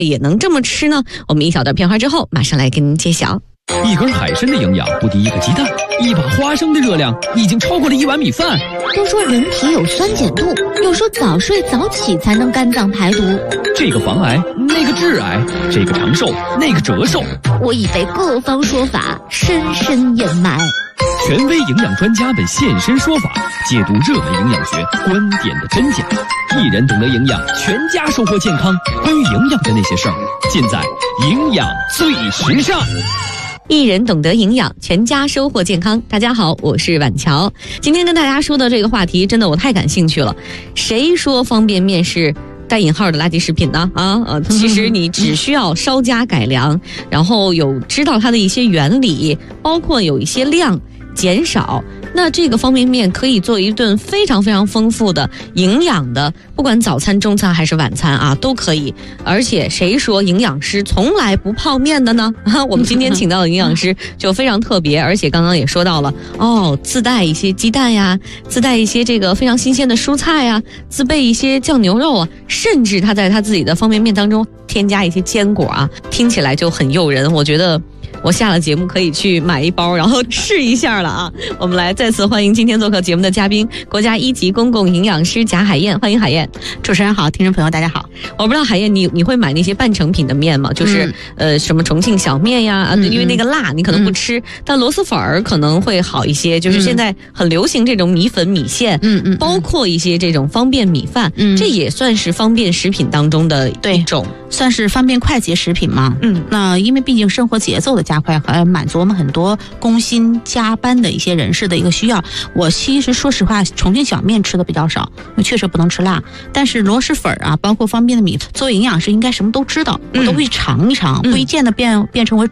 也能这么吃呢？我们一小段片花之后，马上来跟您揭晓。 一根海参的营养不敌一个鸡蛋，一把花生的热量已经超过了1碗米饭。 都说人体有酸碱度，又说早睡早起才能肝脏排毒。 这个防癌，那个致癌，这个长寿，那个折寿。 我已被各方说法深深掩埋。 权威营养专家们现身说法，解读热门营养学观点的真假。一人懂得营养，全家收获健康。关于营养的那些事儿，尽在营养最时尚。 一人懂得营养，全家收获健康。大家好，我是婉乔。今天跟大家说的这个话题，真的我太感兴趣了。谁说方便面是带引号的垃圾食品呢？其实你只需要稍加改良，然后有知道它的一些原理，包括有一些量减少，那这个方便面可以做一顿非常非常丰富的营养的，不管早餐、中餐还是晚餐啊，都可以。而且谁说营养师从来不泡面的呢？我们今天请到的营养师就非常特别，而且刚刚也说到了自带一些鸡蛋呀，自带一些这个非常新鲜的蔬菜呀，自备一些酱牛肉啊，甚至他在他自己的方便面当中添加一些坚果啊，听起来就很诱人。我觉得我下了节目可以去买一包，然后试一下了啊！我们来再次欢迎今天做客节目的嘉宾，国家1级公共营养师贾海燕，欢迎海燕。 主持人好，听众朋友大家好。 我不知道海燕你会买那些半成品的面吗？就是什么重庆小面呀，因为那个辣你可能不吃，但螺蛳粉儿可能会好一些。就是现在很流行这种米粉、米线，包括一些这种方便米饭，这也算是方便食品当中的一种， 算是方便快捷食品嘛。那因为毕竟生活节奏的加快，还满足我们很多工薪加班的一些人士的一个需要。我其实说实话，重庆小面吃的比较少，因为确实不能吃辣。但是螺蛳粉啊，包括方便的米，作为营养师应该什么都知道，我都会尝一尝，不一见的变成为